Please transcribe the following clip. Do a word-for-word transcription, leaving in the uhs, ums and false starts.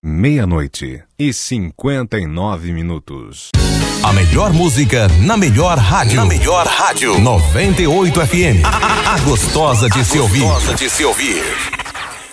Meia-noite e cinquenta e nove minutos. A melhor música na melhor rádio. Na melhor rádio. noventa e oito F M. A, a, a gostosa de se ouvir. Gostosa de se ouvir.